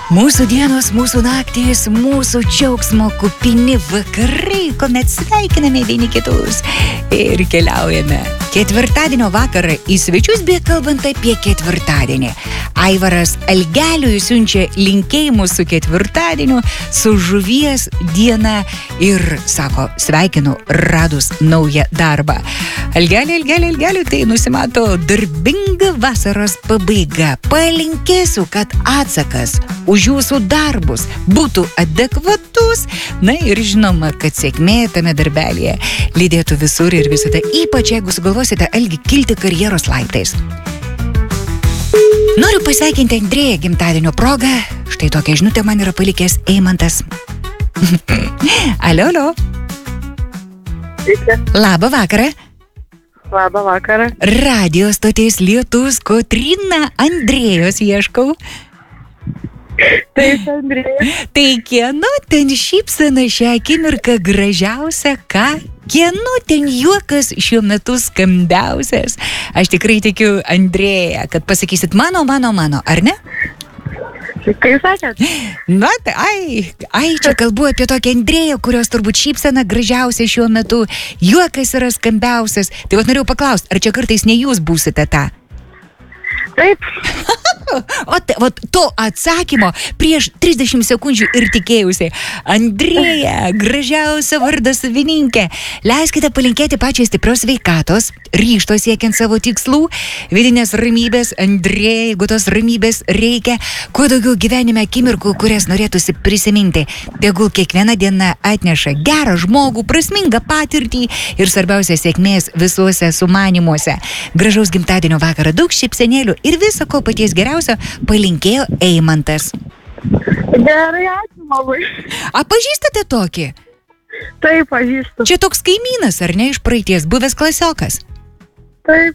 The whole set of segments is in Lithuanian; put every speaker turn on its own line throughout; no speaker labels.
Mūsų dienos, mūsų naktys, mūsų džiaugsmo kupini vakarai, kuomet sveikiname vieni kitus ir keliaujame ketvirtadienio vakarą į svečius, bei kalbant apie ketvirtadienį. Aivaras Algeliui siunčia linkėjimus su ketvirtadieniu, su žuvies diena ir sako, sveikinu radus naują darbą. Algeliui, tai nusimato darbinga vasaros pabaiga. Palinkėsiu, kad atsakas už jūsų darbus būtų adekvatus, na ir žinoma, kad sėkmė tame darbelėje lydėtų visur ir visada, ypač jeigu sugalvosite Algį kilti karjeros laiptais. Noriu pasveikinti Andrėją gimtadienio progą. Štai tokia žinutė man yra palikęs Eimantas. Alio. Labą vakarą.
Labą vakarą.
Radio stoties Lietus, Kotryna Andrėjos ieškau.
Taip, Andrėja.
Tai kieno ten šypsena šią akimirką gražiausia, ką? Kieno ten juokas šiuo metu skambiausias? Aš tikrai tikiu, Andrėja, kad pasakysit mano, ar ne?
Kaip sakėt?
Na, tai, čia kalbu apie tokią Andrėją, kurios turbūt šypsena gražiausia šiuo metu, juokas yra skambiausias. Tai norėjau paklausti, ar čia kartais ne jūs būsite ta?
Taip.
O to atsakymo prieš 30 sekundžių ir tikėjusi. Andrėja, gražiausia vardo savininkė. Leiskite palinkėti pačiai stiprios sveikatos, ryžto siekiant savo tikslų, vidinės ramybės. Andrėja, jeigu tos ramybės reikia, kuo daugiau gyvenime akimirkų, kurias norėtųsi prisiminti. Tegul kiekviena diena atneša gerą žmogų, prasmingą patirtį ir svarbiausia sėkmės visuose sumanymuose. Gražaus gimtadienio vakarą, daug šypsenėlių ir viso ko paties geriausio palinkėjo Eimantas.
Gerai, ačiū labai.
A, pažįstate tokį?
Taip, pažįstu.
Čia toks kaimynas, ar ne, iš praeities, buvęs klasiokas?
Taip.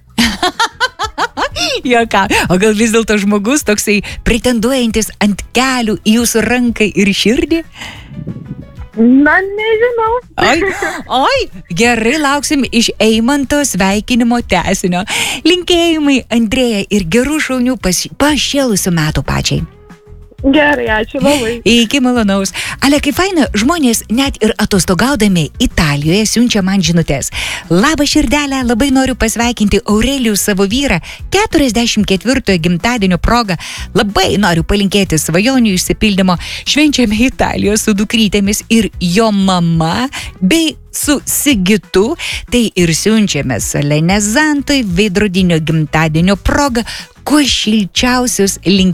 Ką? O gal vis dėlto žmogus toksai pretenduojantis ant kelių į jūsų ranką ir širdį?
Na, nežinau.
Oi, gerai, lauksim iš Eimanto sveikinimo tęsinio. Linkėjimai, Andrėja, ir gerų šaunių pašėlusių metų pačiai.
Gerai, ačiū labai.
Iki malonaus. Ale, kaip faina, žmonės net ir atostogaudami Italijoje siunčia man žinutės. Labą širdelę, labai noriu pasveikinti Aurelijų savo vyrą 44 gimtadienio progą. Labai noriu palinkėti svajonių išsipildymo. Švenčiame Italijoje su dukrytėmis ir jo mama bei su Sigitu. Tai ir siunčiame Solenezantui veidrodinio gimtadienio progą kuo šilčiausius linkėjimus.